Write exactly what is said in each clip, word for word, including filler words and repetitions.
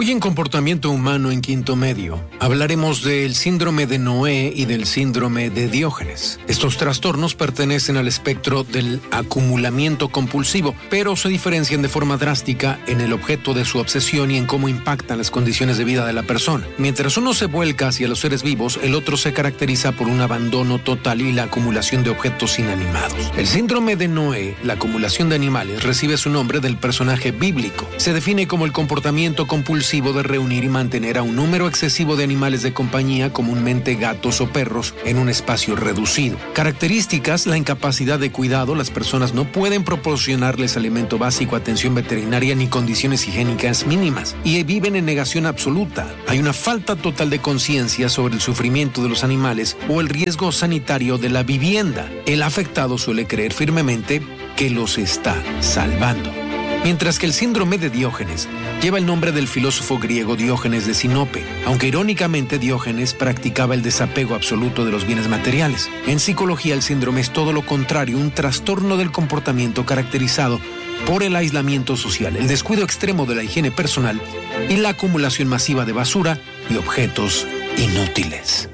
Hoy en Comportamiento Humano en Quinto Medio hablaremos del síndrome de Noé y del síndrome de Diógenes. Estos trastornos pertenecen al espectro del acumulamiento compulsivo, pero se diferencian de forma drástica en el objeto de su obsesión y en cómo impactan las condiciones de vida de la persona. Mientras uno se vuelca hacia los seres vivos, el otro se caracteriza por un abandono total y la acumulación de objetos inanimados. El síndrome de Noé, la acumulación de animales, recibe su nombre del personaje bíblico. Se define como el comportamiento compulsivo de reunir y mantener a un número excesivo de animales de compañía, comúnmente gatos o perros, en un espacio reducido. Características: la incapacidad de cuidado. Las personas no pueden proporcionarles alimento básico, atención veterinaria ni condiciones higiénicas mínimas y viven en negación absoluta. Hay una falta total de conciencia sobre el sufrimiento de los animales o el riesgo sanitario de la vivienda. El afectado suele creer firmemente que los está salvando. Mientras que el síndrome de Diógenes lleva el nombre del filósofo griego Diógenes de Sinope, aunque irónicamente Diógenes practicaba el desapego absoluto de los bienes materiales. En psicología, el síndrome es todo lo contrario, un trastorno del comportamiento caracterizado por el aislamiento social, el descuido extremo de la higiene personal y la acumulación masiva de basura y objetos inútiles.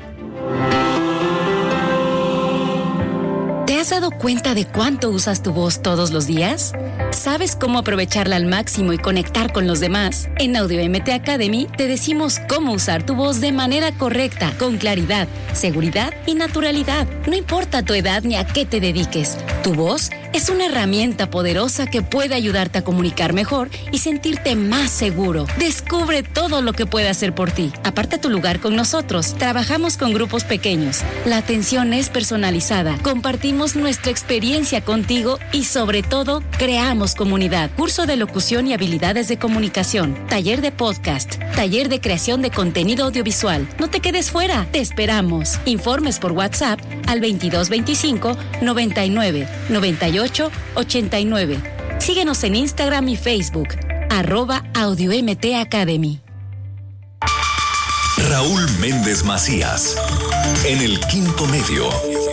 ¿Te has dado cuenta de cuánto usas tu voz todos los días? ¿Sabes cómo aprovecharla al máximo y conectar con los demás? En Audio M T Academy te decimos cómo usar tu voz de manera correcta, con claridad, seguridad y naturalidad. No importa tu edad ni a qué te dediques, tu voz es una herramienta poderosa que puede ayudarte a comunicar mejor y sentirte más seguro. Descubre todo lo que puede hacer por ti. Aparta tu lugar con nosotros. Trabajamos con grupos pequeños. La atención es personalizada. Compartimos nuestra experiencia contigo y sobre todo creamos comunidad. Curso de locución y habilidades de comunicación. Taller de podcast. Taller de creación de contenido audiovisual. No te quedes fuera. Te esperamos. Informes por WhatsApp al veintidós veinticinco noventa y nueve noventa y ocho ochenta y nueve. Síguenos en Instagram y Facebook, arroba Audio M T Academy. Raúl Méndez Macías, en el Quinto Medio.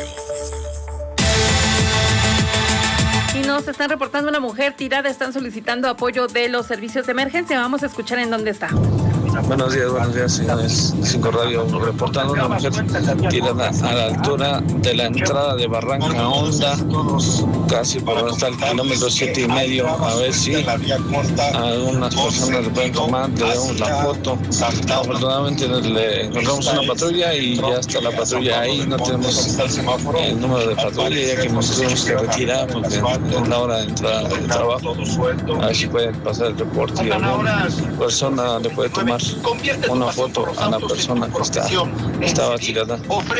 Y nos están reportando una mujer tirada, están solicitando apoyo de los servicios de emergencia. Vamos a escuchar en dónde está. Buenos días, buenos días, señores de Cinco Radio, reportando una mujer tirada a la altura de la entrada de Barranca Honda, casi por donde está el kilómetro siete y medio. A ver si algunas personas le pueden tomar, le damos la foto. Afortunadamente le encontramos una patrulla y ya está la patrulla ahí. No tenemos el número de patrulla, ya que nos tuvimos que retirar porque es la hora de entrada del trabajo. A ver si pueden pasar el reporte y alguna persona le puede tomar una foto a la persona que está, estaba tirada.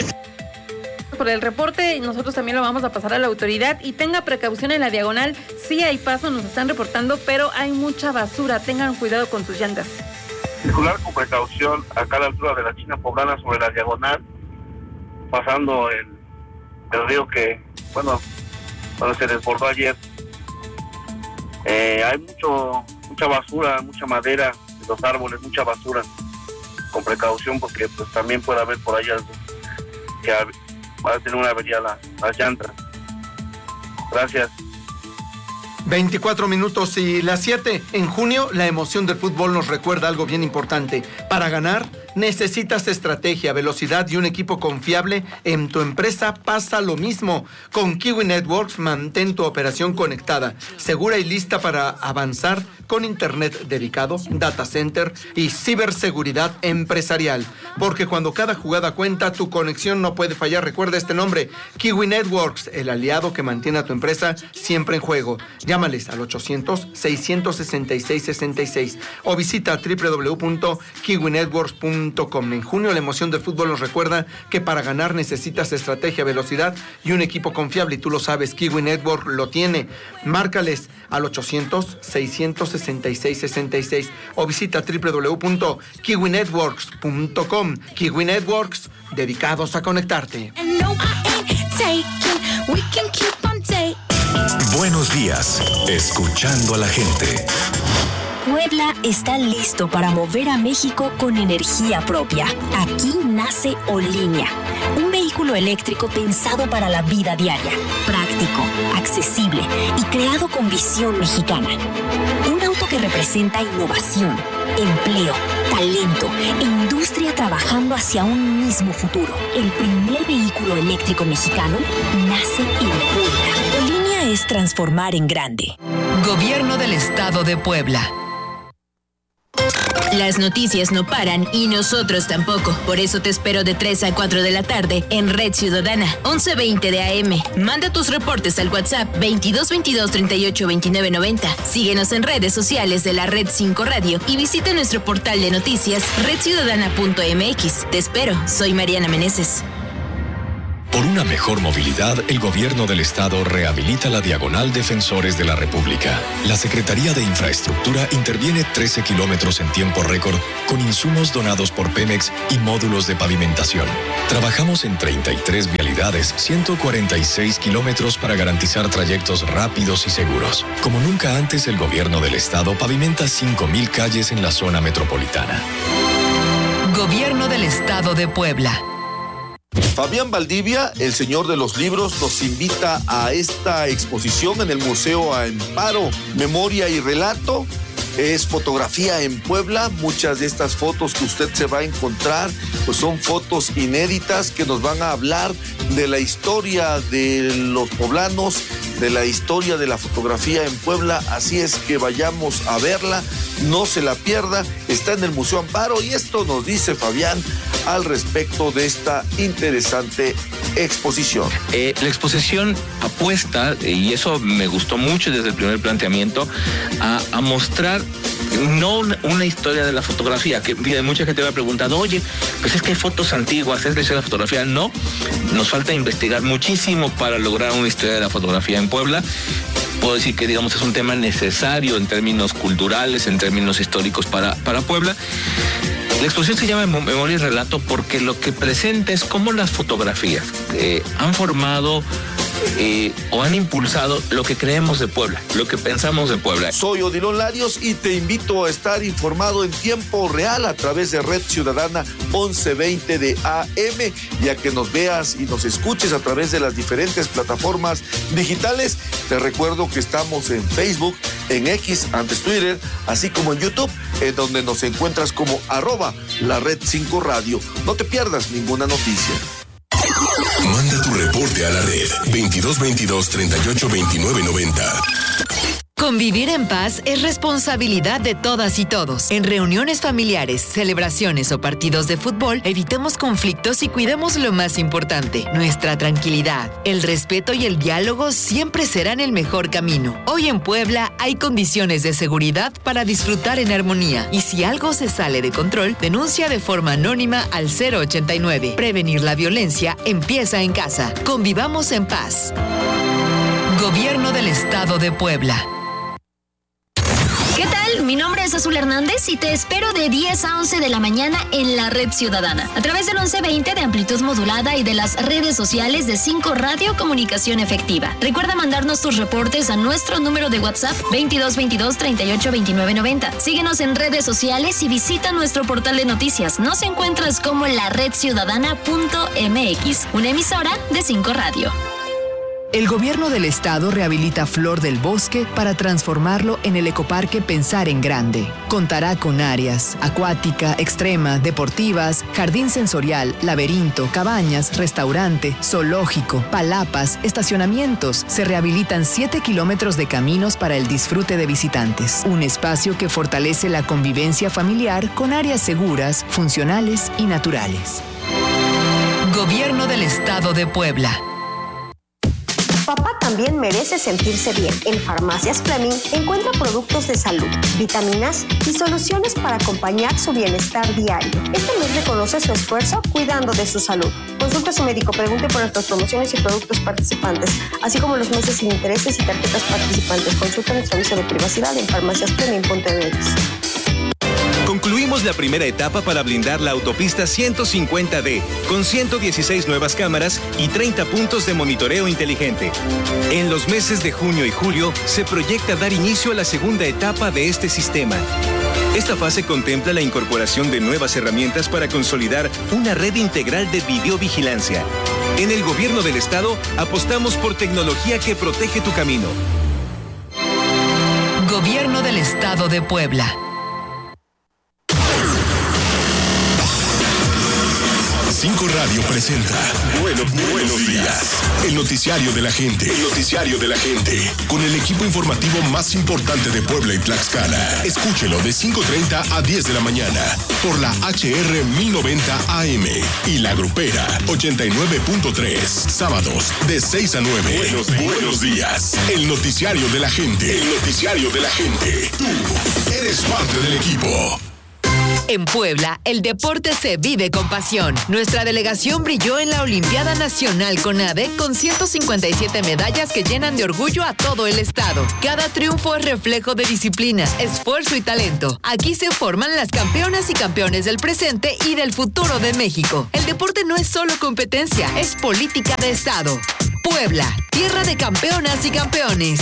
Por el reporte, y nosotros también lo vamos a pasar a la autoridad. Y tenga precaución en la diagonal. Sí hay paso, nos están reportando, pero hay mucha basura. Tengan cuidado con sus llantas. Circular con precaución acá a la altura de la China Poblana sobre la diagonal, pasando el, el río que, bueno, cuando se desbordó ayer. Eh, hay mucho mucha basura, mucha madera, los árboles, mucha basura, con precaución porque pues también puede haber por ahí algo que va a tener una avería la, las llantas. Gracias. veinticuatro minutos y las siete. En junio, la emoción del fútbol nos recuerda algo bien importante. Para ganar, necesitas estrategia, velocidad y un equipo confiable. En tu empresa pasa lo mismo. Con Kiwi Networks, mantén tu operación conectada, segura y lista para avanzar con internet dedicado, data center y ciberseguridad empresarial. Porque cuando cada jugada cuenta, tu conexión no puede fallar. Recuerda este nombre, Kiwi Networks, el aliado que mantiene a tu empresa siempre en juego. Llámales al ochocientos, seiscientos sesenta y seis, sesenta y seis o visita doble u doble u doble u punto kiwi networks punto com. En junio, la emoción del fútbol nos recuerda que para ganar necesitas estrategia, velocidad y un equipo confiable. Y tú lo sabes, Kiwi Network lo tiene. Márcales al ochocientos, seiscientos sesenta y seis, sesenta y seis o visita doble u doble u doble u punto kiwi networks punto com. Kiwi Networks, dedicados a conectarte. Buenos días, escuchando a la gente. Puebla está listo para mover a México con energía propia. Aquí nace Olinia, un vehículo eléctrico pensado para la vida diaria, práctico, accesible y creado con visión mexicana. Un auto que representa innovación, empleo, talento e industria trabajando hacia un mismo futuro. El primer vehículo eléctrico mexicano nace en Puebla. Olinía es transformar en grande. Gobierno del Estado de Puebla. Las noticias no paran y nosotros tampoco. Por eso te espero de tres a cuatro de la tarde en Red Ciudadana, once veinte de A M. Manda tus reportes al WhatsApp veintidós veintidós treinta y ocho veintinueve noventa. Síguenos en redes sociales de la Red cinco Radio y visita nuestro portal de noticias red ciudadana punto m x. Te espero, soy Mariana Meneses. Por una mejor movilidad, el Gobierno del Estado rehabilita la Diagonal Defensores de la República. La Secretaría de Infraestructura interviene trece kilómetros en tiempo récord con insumos donados por Pemex y módulos de pavimentación. Trabajamos en treinta y tres vialidades, ciento cuarenta y seis kilómetros para garantizar trayectos rápidos y seguros. Como nunca antes, el Gobierno del Estado pavimenta cinco mil calles en la zona metropolitana. Gobierno del Estado de Puebla. Fabián Valdivia, el señor de los libros, nos invita a esta exposición en el Museo Amparo, Memoria y Relato. Es fotografía en Puebla. Muchas de estas fotos que usted se va a encontrar pues son fotos inéditas que nos van a hablar de la historia de los poblanos, de la historia de la fotografía en Puebla. Así es que vayamos a verla, no se la pierda. Está en el Museo Amparo y esto nos dice Fabián al respecto de esta interesante exposición. Eh, la exposición apuesta, y eso me gustó mucho desde el primer planteamiento, a, a mostrar no una, una historia de la fotografía, que mucha gente me ha preguntado, oye, pues es que hay fotos antiguas, es la historia de la fotografía. No, nos falta investigar muchísimo para lograr una historia de la fotografía en Puebla. Puedo decir que, digamos, es un tema necesario en términos culturales, en términos históricos para, para Puebla. La exposición se llama Memoria y Relato porque lo que presenta es cómo las fotografías eh, han formado eh, o han impulsado lo que creemos de Puebla, lo que pensamos de Puebla. Soy Odilon Larios y te invito a estar informado en tiempo real a través de Red Ciudadana once veinte de A M y a que nos veas y nos escuches a través de las diferentes plataformas digitales. Te recuerdo que estamos en Facebook, en X, antes Twitter, así como en YouTube, en donde nos encuentras como arroba la Red cinco Radio. No te pierdas ninguna noticia. Manda tu reporte a la red veintidós veintidós treinta y ocho veintinueve noventa. Convivir en paz es responsabilidad de todas y todos. En reuniones familiares, celebraciones o partidos de fútbol, evitemos conflictos y cuidemos lo más importante, nuestra tranquilidad. El respeto y el diálogo siempre serán el mejor camino. Hoy en Puebla hay condiciones de seguridad para disfrutar en armonía. Y si algo se sale de control, denuncia de forma anónima al cero ochenta y nueve. Prevenir la violencia empieza en casa. Convivamos en paz. Gobierno del Estado de Puebla. ¿Qué tal? Mi nombre es Azul Hernández y te espero de diez a once de la mañana en la Red Ciudadana, a través del once veinte de amplitud modulada y de las redes sociales de cinco Radio Comunicación Efectiva. Recuerda mandarnos tus reportes a nuestro número de WhatsApp veintidós veintidós treinta y ocho veintinueve noventa. Síguenos en redes sociales y visita nuestro portal de noticias. Nos encuentras como la red ciudadana punto m x, una emisora de cinco Radio. El Gobierno del Estado rehabilita Flor del Bosque para transformarlo en el ecoparque Pensar en Grande. Contará con áreas acuática, extrema, deportivas, jardín sensorial, laberinto, cabañas, restaurante, zoológico, palapas, estacionamientos. Se rehabilitan siete kilómetros de caminos para el disfrute de visitantes. Un espacio que fortalece la convivencia familiar con áreas seguras, funcionales y naturales. Gobierno del Estado de Puebla. Papá también merece sentirse bien. En Farmacias Fleming encuentra productos de salud, vitaminas y soluciones para acompañar su bienestar diario. Este mes reconoce su esfuerzo cuidando de su salud. Consulte a su médico, pregunte por nuestras promociones y productos participantes, así como los meses sin intereses y tarjetas participantes. Consulta nuestro aviso de privacidad en farmacias fleming punto m x. Concluimos la primera etapa para blindar la autopista ciento cincuenta D, con ciento dieciséis nuevas cámaras y treinta puntos de monitoreo inteligente. En los meses de junio y julio se proyecta dar inicio a la segunda etapa de este sistema. Esta fase contempla la incorporación de nuevas herramientas para consolidar una red integral de videovigilancia. En el Gobierno del Estado apostamos por tecnología que protege tu camino. Gobierno del Estado de Puebla. cinco Radio presenta Buenos, buenos días. El noticiario de la gente. El noticiario de la gente. Con el equipo informativo más importante de Puebla y Tlaxcala. Escúchelo de cinco treinta a diez de la mañana por la H R mil noventa A M y La Grupera ochenta y nueve punto tres. Sábados de seis a nueve. Buenos, buenos días. El noticiario de la gente. El noticiario de la gente. Tú eres parte del equipo. En Puebla, el deporte se vive con pasión. Nuestra delegación brilló en la Olimpiada Nacional CONADE con ciento cincuenta y siete medallas que llenan de orgullo a todo el estado. Cada triunfo es reflejo de disciplina, esfuerzo y talento. Aquí se forman las campeonas y campeones del presente y del futuro de México. El deporte no es solo competencia, es política de estado. Puebla, tierra de campeonas y campeones.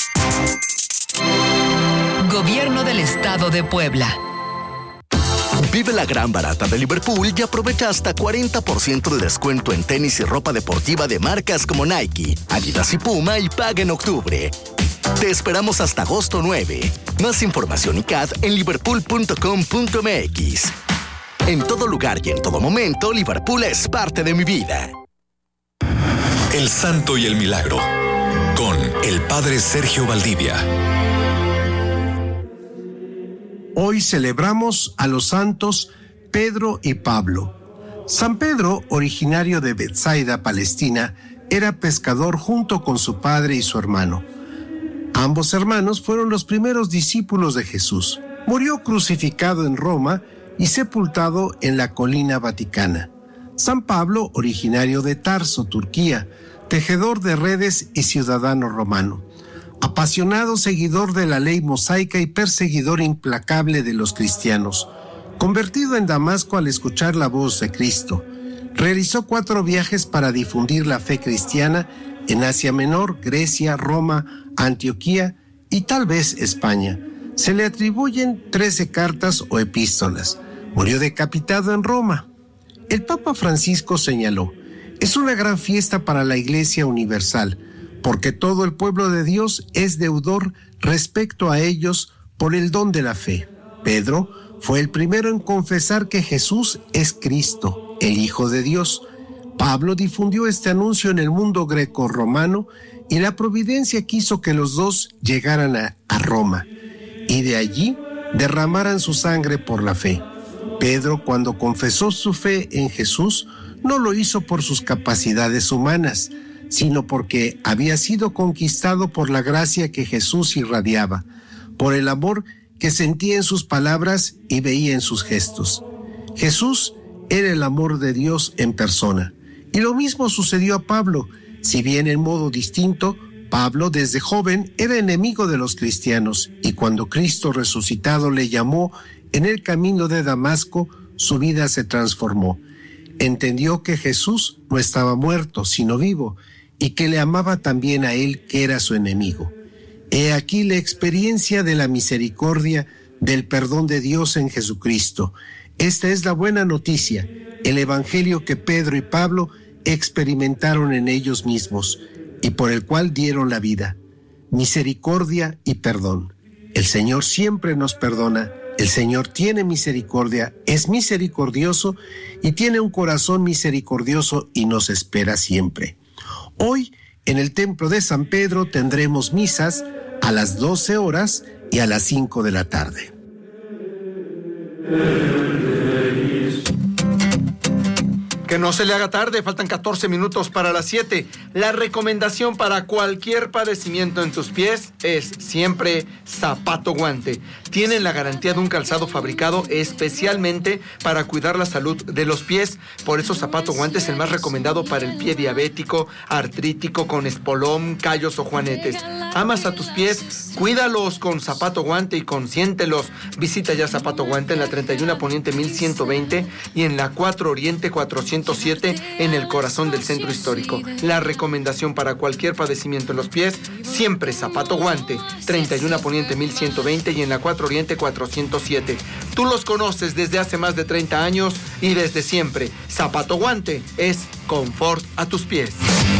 Gobierno del Estado de Puebla. Vive la gran barata de Liverpool y aprovecha hasta cuarenta por ciento de descuento en tenis y ropa deportiva de marcas como Nike, Adidas y Puma y paga en octubre. Te esperamos hasta agosto nueve. Más información y C A D en liverpool punto com punto m x. En todo lugar y en todo momento, Liverpool es parte de mi vida. El Santo y el Milagro, con el Padre Sergio Valdivia. Hoy celebramos a los santos Pedro y Pablo. San Pedro, originario de Betsaida, Palestina, era pescador junto con su padre y su hermano. Ambos hermanos fueron los primeros discípulos de Jesús. Murió crucificado en Roma y sepultado en la colina vaticana. San Pablo, originario de Tarso, Turquía, tejedor de redes y ciudadano romano. Apasionado seguidor de la ley mosaica y perseguidor implacable de los cristianos. Convertido en Damasco al escuchar la voz de Cristo. Realizó cuatro viajes para difundir la fe cristiana en Asia Menor, Grecia, Roma, Antioquía y tal vez España. Se le atribuyen trece cartas o epístolas. Murió decapitado en Roma. El Papa Francisco señaló: es una gran fiesta para la Iglesia Universal, porque todo el pueblo de Dios es deudor respecto a ellos por el don de la fe. Pedro fue el primero en confesar que Jesús es Cristo, el Hijo de Dios. Pablo difundió este anuncio en el mundo greco-romano y la providencia quiso que los dos llegaran a, a Roma y de allí derramaran su sangre por la fe. Pedro, cuando confesó su fe en Jesús, no lo hizo por sus capacidades humanas, sino porque había sido conquistado por la gracia que Jesús irradiaba, por el amor que sentía en sus palabras y veía en sus gestos. Jesús era el amor de Dios en persona. Y lo mismo sucedió a Pablo. Si bien en modo distinto, Pablo desde joven era enemigo de los cristianos, y cuando Cristo resucitado le llamó en el camino de Damasco, su vida se transformó. Entendió que Jesús no estaba muerto, sino vivo, y que le amaba también a él, que era su enemigo. He aquí la experiencia de la misericordia, del perdón de Dios en Jesucristo. Esta es la buena noticia, el evangelio que Pedro y Pablo experimentaron en ellos mismos, y por el cual dieron la vida. Misericordia y perdón. El Señor siempre nos perdona, el Señor tiene misericordia, es misericordioso y tiene un corazón misericordioso y nos espera siempre. Hoy, en el Templo de San Pedro, tendremos misas a las doce horas y a las cinco de la tarde. Que no se le haga tarde, faltan catorce minutos para las siete. La recomendación para cualquier padecimiento en tus pies es siempre zapato guante. Tienen la garantía de un calzado fabricado especialmente para cuidar la salud de los pies. Por eso zapato guante es el más recomendado para el pie diabético, artrítico, con espolón, callos o juanetes. Amas a tus pies, cuídalos con zapato guante y consiéntelos. Visita ya Zapato Guante en la treinta y uno Poniente mil ciento veinte y en la cuatro Oriente cuatrocientos siete en el corazón del centro histórico. La recomendación para cualquier padecimiento en los pies, siempre zapato guante, treinta y uno Poniente mil ciento veinte y en la cuatro Oriente cuatrocientos siete. Tú los conoces desde hace más de treinta años y desde siempre. Zapato Guante es confort a tus pies.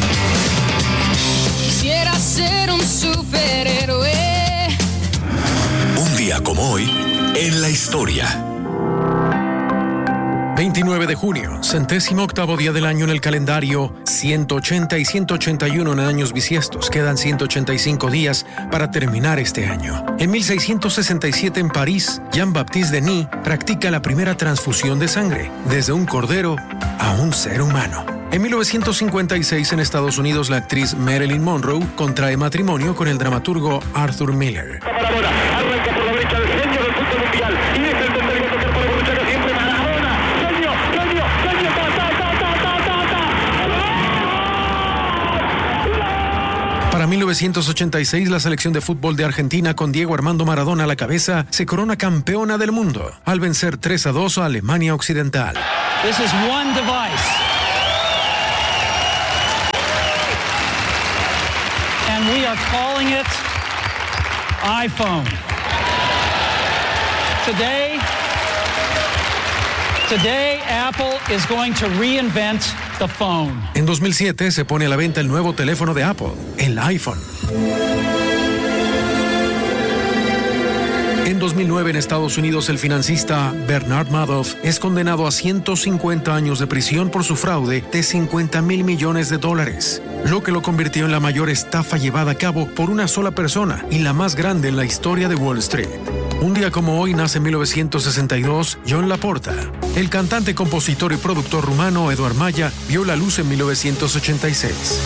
Quisiera ser un superhéroe. Un día como hoy, en la historia. veintinueve de junio, centésimo octavo día del año en el calendario, ciento ochenta y ciento ochenta y uno en años bisiestos. Quedan ciento ochenta y cinco días para terminar este año. En mil seiscientos sesenta y siete en París, Jean-Baptiste Denis practica la primera transfusión de sangre, desde un cordero a un ser humano. En mil novecientos cincuenta y seis en Estados Unidos, la actriz Marilyn Monroe contrae matrimonio con el dramaturgo Arthur Miller. Arranca por la derecha el genio del fútbol mundial y es el tercero que toca por el Borussia siempre Maradona. Genio, genio, genio, ta, ta, ta, ta, ta, ta. Para mil novecientos ochenta y seis, la selección de fútbol de Argentina, con Diego Armando Maradona a la cabeza, se corona campeona del mundo al vencer tres a dos a Alemania Occidental. This is one device. And we are calling it iPhone. Today, today Apple is going to reinvent the phone. En dos mil siete se pone a la venta el nuevo teléfono de Apple, el iPhone. En dos mil nueve en Estados Unidos, el financista Bernard Madoff es condenado a ciento cincuenta años de prisión por su fraude de cincuenta mil millones de dólares, lo que lo convirtió en la mayor estafa llevada a cabo por una sola persona y la más grande en la historia de Wall Street. Un día como hoy nace en mil novecientos sesenta y dos John Laporta. El cantante, compositor y productor rumano Eduard Maya vio la luz en mil novecientos ochenta y seis.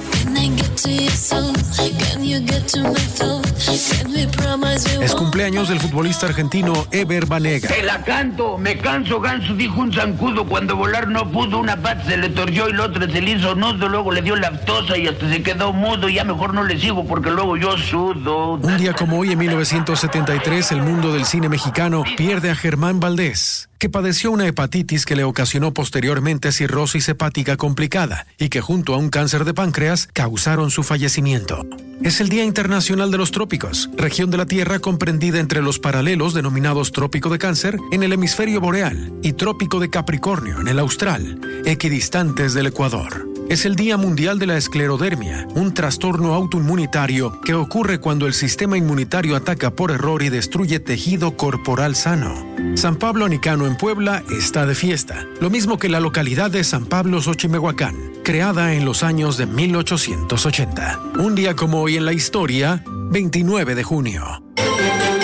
Es cumpleaños del futbolista argentino Ever Banega. Te la canto, me canso ganso, dijo un zancudo, cuando volar no pudo, una pata se le torció y la otra se le hizo nudo, luego le dio lactosa y hasta se quedó mudo, y ya mejor no le sigo porque luego yo sudo. Un día como hoy en mil novecientos setenta y tres, el mundo del cine mexicano pierde a Germán Valdés, que padeció una hepatitis que le ocasionó posteriormente cirrosis hepática complicada y que junto a un cáncer de páncreas causaron su fallecimiento. Es el Día Internacional de los Trópicos, región de la Tierra comprendida entre los paralelos denominados Trópico de Cáncer en el hemisferio boreal y Trópico de Capricornio en el austral, equidistantes del Ecuador. Es el Día Mundial de la Esclerodermia, un trastorno autoinmunitario que ocurre cuando el sistema inmunitario ataca por error y destruye tejido corporal sano. San Pablo Anicano en Puebla está de fiesta, lo mismo que la localidad de San Pablo Xochimehuacán, creada en los años de mil ochocientos ochenta. Un día como hoy en la historia, veintinueve de junio.